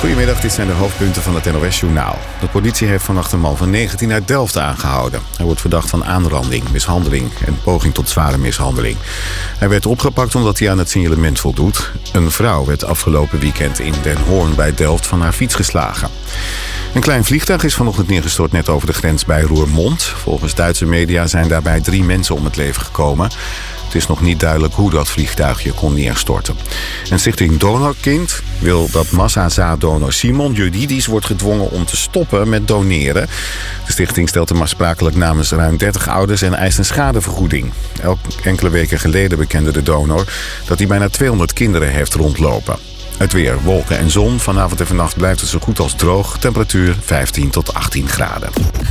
Goedemiddag, dit zijn de hoofdpunten van het NOS-journaal. De politie heeft vannacht een man van 19 uit Delft aangehouden. Hij wordt verdacht van aanranding, mishandeling en poging tot zware mishandeling. Hij werd opgepakt omdat hij aan het signalement voldoet. Een vrouw werd afgelopen weekend in Den Hoorn bij Delft van haar fiets geslagen. Een klein vliegtuig is vanochtend neergestort net over de grens bij Roermond. Volgens Duitse media zijn daarbij 3 mensen om het leven gekomen. Het is nog niet duidelijk hoe dat vliegtuigje kon neerstorten. En Stichting Donorkind wil dat massazaaddonor Simon Judidis wordt gedwongen om te stoppen met doneren. De stichting stelt hem aansprakelijk namens ruim 30 ouders en eist een schadevergoeding. Enkele weken geleden bekende de donor dat hij bijna 200 kinderen heeft rondlopen. Het weer, wolken en zon. Vanavond en vannacht blijft het zo goed als droog. Temperatuur 15 tot 18 graden.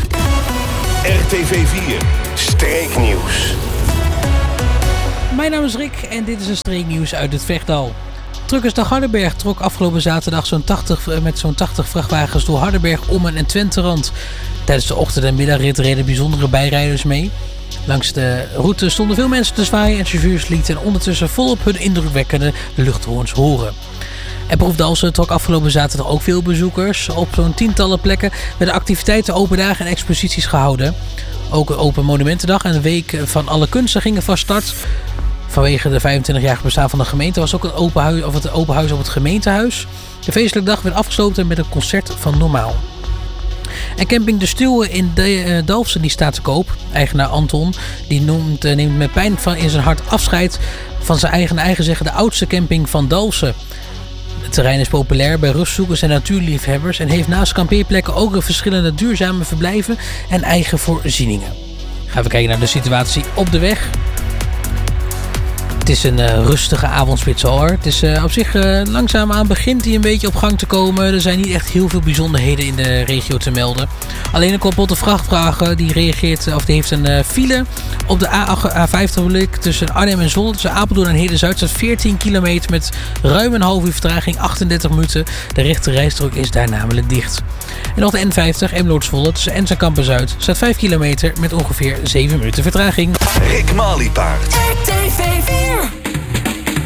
RTV 4 Streeknieuws. Mijn naam is Rick en dit is een streeknieuws uit het Vechtdal. Truckersdag Hardenberg trok afgelopen zaterdag met zo'n 80 vrachtwagens door Hardenberg, Ommen en Twenterand. Tijdens de ochtend- en middagrit reden bijzondere bijrijders mee. Langs de route stonden veel mensen te zwaaien en chauffeurs lieten ondertussen volop hun indrukwekkende luchthoorns horen. En Proef Dalfsen trok afgelopen zaterdag ook veel bezoekers. Op zo'n tientallen plekken werden activiteiten, open dagen en exposities gehouden. Ook een open monumentendag en de week van alle kunsten gingen van start. Vanwege de 25-jarige bestaan van de gemeente was ook het open huis op het gemeentehuis. De feestelijke dag werd afgesloten met een concert van Normaal. En camping De Stuwen in Dalfsen die staat te koop. Eigenaar Anton die neemt met pijn in zijn hart afscheid van zijn eigen zeggen de oudste camping van Dalfsen. Het terrein is populair bij rustzoekers en natuurliefhebbers en heeft naast kampeerplekken ook verschillende duurzame verblijven en eigen voorzieningen. Gaan we kijken naar de situatie op de weg. Het is een rustige avondspits hoor. Het is op zich langzaamaan begint hij een beetje op gang te komen. Er zijn niet echt heel veel bijzonderheden in de regio te melden. Alleen een kapotte vrachtwagen die heeft een file op de A50 tussen Arnhem en Zwolle. Tussen Apeldoorn en Heerden-Zuid staat 14 kilometer met ruim een half uur vertraging, 38 minuten. De rechte rijstrook is daar namelijk dicht. En nog de N50 Emmeloord-Zwolle tussen Ens en Kampen-Zuid staat 5 kilometer met ongeveer 7 minuten vertraging. Rick Maliepaard. RTV 4